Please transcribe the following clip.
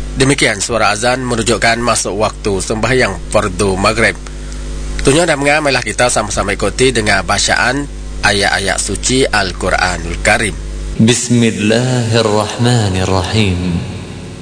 Demikian suara azan menunjukkan masuk waktu sembahyang fardu maghrib. Tunya dan mengamai, marilah kita sama-sama ikuti dengan bacaan ayat-ayat suci Al-Quranul Karim. Bismillahirrahmanirrahim.